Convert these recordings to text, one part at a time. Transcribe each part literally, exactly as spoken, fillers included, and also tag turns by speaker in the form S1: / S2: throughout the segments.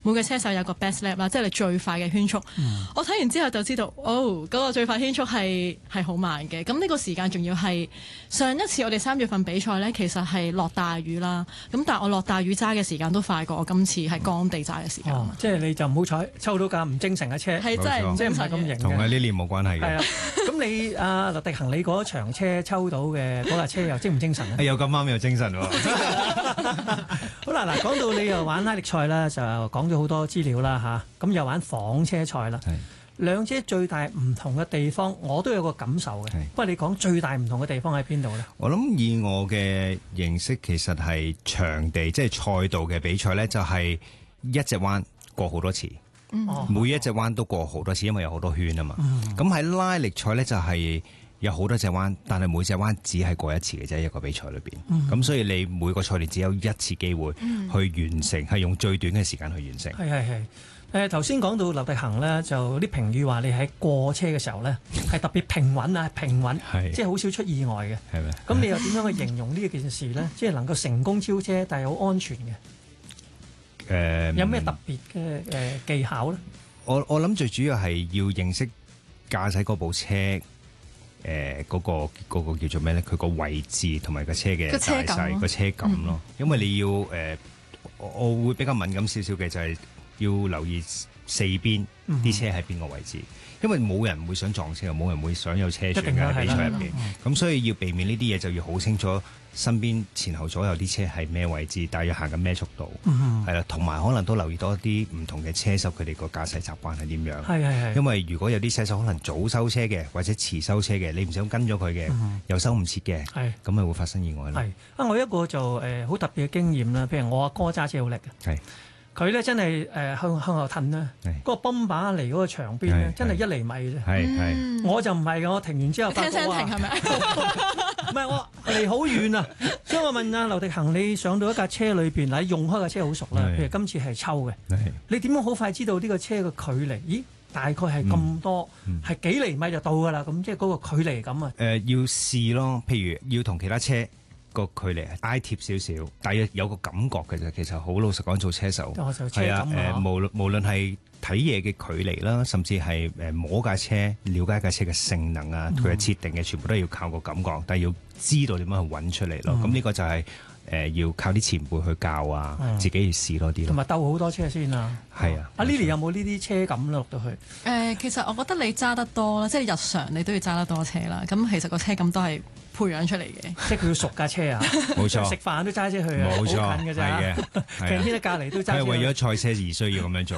S1: 每個車手有個 best lap 啦，即係你最快嘅圈速。嗯、我睇完之後就知道，哦，嗰、嗰個最快圈速係係好慢嘅。咁呢個時間仲要係上一次我哋三月份比賽呢，其實係落大雨啦。咁但係我落大雨揸嘅時間都快過我今次係乾地揸嘅時間。
S2: 哦、即係你就唔好彩抽到架唔精神嘅車，
S1: 係真係唔精神嘅，
S3: 同阿 Lily 冇關係嘅。
S2: 係啊，咁你阿劉迪恒，你嗰場車抽到嘅嗰架車又精唔精神咧？
S3: 有咁啱有精神喎。
S2: 好啦，嗱，講到你又玩拉力賽啦，就講咗好多資料啦嚇，咁又玩房車賽啦。兩者最大唔同嘅地方，我都有個感受嘅。不過你講最大唔同嘅地方喺邊度呢？
S3: 我諗以我嘅認識，其實係場地即係賽道嘅比賽呢，就係一隻彎過好多次，嗯、每一隻彎都過好多次，因為有好多圈啊嘛。咁喺、嗯、拉力賽呢，就係有好多隻彎，但係每隻彎只係過一次嘅啫，一個比賽裏邊。咁、嗯、所以你每個賽段只有一次機會去完成，係、嗯、用最短嘅時間去完成。
S2: 係係係。誒頭先講到劉迪恒咧，就啲評語話你喺過車嘅時候咧係特別平穩啊，平穩，即係好少出意外嘅。係咪？咁你又點樣去形容呢件事咧？即係能夠成功超車，但係好安全嘅。誒、呃，有咩特別嘅誒技巧咧？
S3: 我我諗最主要係要認識駕駛嗰部車，誒、呃、嗰、嗰個嗰個叫做咩咧？佢個位置同埋個車嘅大細個車感咯。嗯、因為你要誒、呃，我會比較敏感少少嘅就係、是。要留意四邊啲車喺邊個位置，因為冇人會想撞車，冇人會想有車傳嘅喺比賽入邊。咁所以要避免呢啲嘢，就要好清楚身邊前後左右啲車係咩位置，大約行緊咩速度，係啦、嗯，同埋可能都留意到一啲唔同嘅車手佢哋個駕駛習慣係點樣。係係係。因為如果有啲車手可能早收車嘅，或者遲收車嘅，你唔想跟咗佢嘅，嗯、又收唔切嘅，咁咪會發生意外咯。係
S2: 啊，我一個就誒好、呃、特別嘅經驗啦，譬如我阿哥揸車好叻嘅。係。佢咧真係誒、呃、向向後褪啦，嗰是個泵把嚟嗰個牆邊咧，真係一厘米嘅啫。係係，我就唔係嘅，我停完之後發覺話，唔係我離好遠啊。所以我問阿劉迪恒，你上到一架車裏邊，你用開架車好熟啦。是譬如今次係抽嘅，是你點樣好快知道呢個車嘅距離？咦，大概係咁多，係、嗯嗯、幾厘米就到㗎啦。咁即係嗰個距離咁啊。誒、
S3: 呃，要試咯。譬如要同其他車個距離挨貼少少，大約有個感覺嘅啫。其實好老實講，做車手係啊，誒、呃，無論無論係睇嘢嘅距離啦，甚至係誒摸架車、了解架車嘅性能啊，佢嘅設定嘅，全部都要靠個感覺，但係要知道點樣去揾出嚟咯。咁呢、嗯、個就係、是。誒、呃、要靠啲前輩去教啊，嗯、自己要試多啲，同埋鬥好多車先啊。係啊，阿 Lily 有冇呢啲車感落到去？誒、
S1: 呃，其實我覺得你揸得多啦，即係日常你都要揸得多車啦。咁其實個車感都係培養出嚟嘅。
S2: 即係佢要熟架車啊，冇錯，食飯都揸車去啊，冇錯，好近嘅咋。係嘅，平天喺隔離都揸車。係
S3: 為咗賽車而需要咁樣做。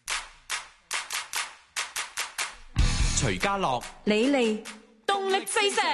S4: 徐家樂、
S5: 李利，動力飛射。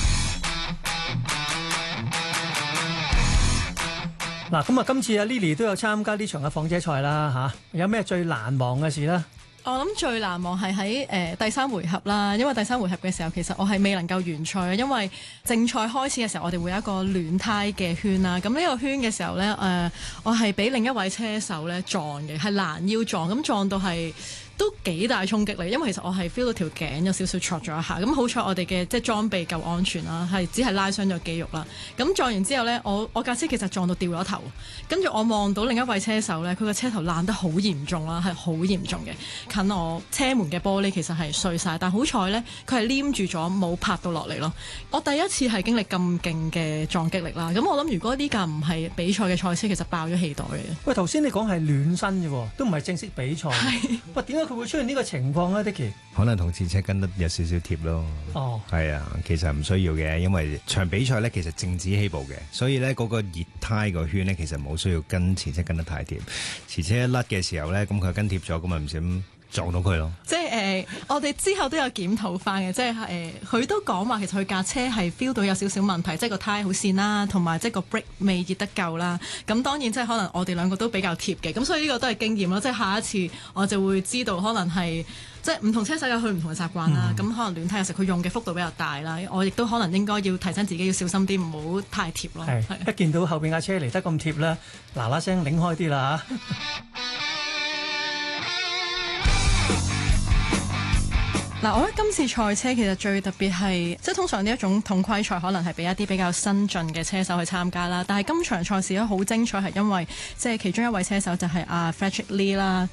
S2: 嗱，咁啊，今次阿 Lily 都有參加呢場嘅房車賽啦，嚇、啊，有咩最難忘嘅事咧？
S1: 我諗最難忘係喺誒第三回合啦，因為第三回合嘅時候，其實我係未能夠完賽，因為正賽開始嘅時候，我哋會有一個暖胎嘅圈啦。咁呢個圈嘅時候咧，誒、呃，我係俾另一位車手咧撞嘅，係攔腰撞，咁撞到係都幾大衝擊力，因為其實我係 feel 到條頸有少少挫咗一下，咁好彩我哋嘅即係裝備夠安全啦，係只係拉傷咗肌肉啦。咁撞完之後呢，我我架車其實撞到掉咗頭，跟住我望到另一位車手呢，佢個車頭爛得好嚴重啦，係好嚴重嘅，近我車門嘅玻璃其實係碎晒，但好彩呢，佢係黏住咗冇拍到落嚟咯。我第一次係經歷咁勁嘅撞擊力啦，咁我諗如果呢架唔係比賽嘅賽車，其實爆咗氣袋嘅。
S2: 喂，頭先你講係暖身嘅，都唔係正式比賽。喂，點解佢會出現呢個情況咧？Dicky，
S3: 可能同前車跟得有少少貼咯。哦，係啊，其實唔需要嘅，因為場比賽咧其實靜止起步嘅，所以咧嗰個熱胎個圈咧其實冇需要跟前車跟得太貼。前車一甩嘅時候咧，咁佢跟貼咗，咁咪唔想撞到佢咯。即係誒、
S1: 呃，我哋之後都有檢討翻嘅，即係誒，佢、呃、都講話其實佢架車係 feel 到有少少問題，即係個胎好跣啦，同埋即係個 brake 未熱得夠啦。咁當然即係可能我哋兩個都比較貼嘅，咁所以呢個都係經驗咯。即係下一次我就會知道可能係即係唔同車手有佢唔同嘅習慣啦。咁、嗯、可能暖胎有時佢用嘅幅度比較大啦，我亦都可能應該要提醒自己要小心啲，唔好太貼咯。係是，是
S2: 一見到後邊架車嚟得咁貼啦，嗱嗱聲擰開啲啦嚇。
S1: 嗱，我覺得今次賽車其實最特別係，即係通常呢一種統規賽可能係俾一啲比較新進嘅車手去參加啦。但係今場賽事咧好精彩，係因為即係其中一位車手就係阿 Frederick Lee 啦。